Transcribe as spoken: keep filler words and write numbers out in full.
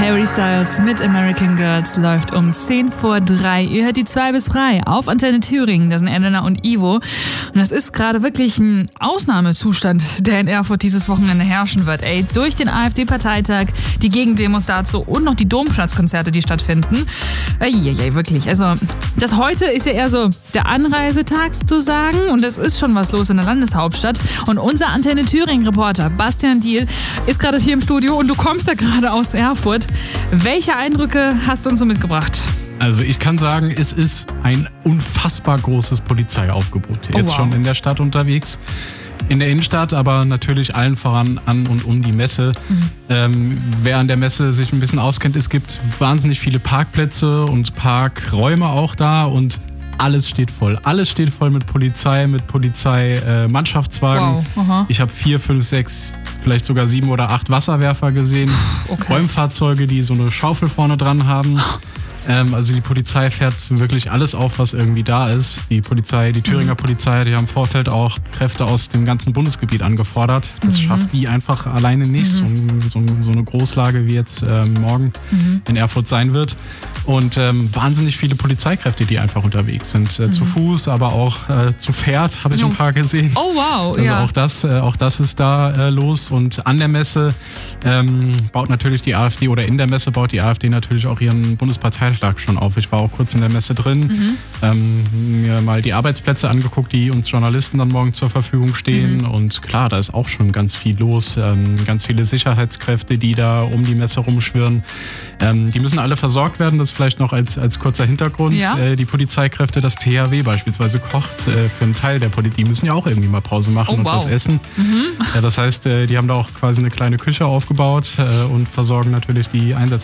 Harry Styles mit American Girls läuft um zehn vor drei. Ihr hört die zwei bis drei auf Antenne Thüringen. Das sind Elena und Ivo. Und das ist gerade wirklich ein Ausnahmezustand, der in Erfurt dieses Wochenende herrschen wird. Ey, durch den AfD-Parteitag, die Gegendemos dazu und noch die Domplatzkonzerte, die stattfinden. Eieiei, wirklich. Also, das heute ist ja eher so der Anreisetag sozusagen. Und es ist schon was los in der Landeshauptstadt. Und unser Antenne Thüringen-Reporter Bastian Diel ist gerade hier im Studio und du kommst ja gerade aus Erfurt. Welche Eindrücke hast du uns so mitgebracht? Also ich kann sagen, es ist ein unfassbar großes Polizeiaufgebot Oh, jetzt wow. schon in der Stadt unterwegs. In der Innenstadt, aber natürlich allen voran an und um die Messe. Mhm. Ähm, wer an der Messe sich ein bisschen auskennt, es gibt wahnsinnig viele Parkplätze und Parkräume auch da und alles steht voll. Alles steht voll mit Polizei, mit Polizeimannschaftswagen. Wow. Ich habe vier, fünf, sechs, vielleicht sogar sieben oder acht Wasserwerfer gesehen. Okay. Räumfahrzeuge, die so eine Schaufel vorne dran haben. Ähm, also die Polizei fährt wirklich alles auf, was irgendwie da ist. Die Polizei, die Thüringer mhm. Polizei, die haben im Vorfeld auch Kräfte aus dem ganzen Bundesgebiet angefordert. Das mhm. schafft die einfach alleine nicht. Mhm. So, so, so eine Großlage wie jetzt ähm, morgen mhm. in Erfurt sein wird. Und ähm, wahnsinnig viele Polizeikräfte, die einfach unterwegs sind. Äh, mhm. Zu Fuß, aber auch äh, zu Pferd, habe ich ein paar gesehen. Oh wow, also ja. auch das, äh, auch das ist da äh, los. Und an der Messe ähm, baut natürlich die AfD, oder in der Messe baut die AfD natürlich auch ihren Bundesparteitag schon auf. Ich war auch kurz in der Messe drin, mhm. ähm, mir mal die Arbeitsplätze angeguckt, die uns Journalisten dann morgen zur Verfügung stehen. Mhm. Und klar, da ist auch schon ganz viel los. Ähm, ganz viele Sicherheitskräfte, die da um die Messe rumschwirren. Ähm, die müssen alle versorgt werden. Das vielleicht noch als, als kurzer Hintergrund. Ja. Äh, die Polizeikräfte, das T H W beispielsweise kocht äh, für einen Teil der Polizei. Die müssen ja auch irgendwie mal Pause machen Oh, und wow. was essen. Mhm. Ja, das heißt, äh, die haben da auch quasi eine kleine Küche aufgebaut äh, und versorgen natürlich die Einsätze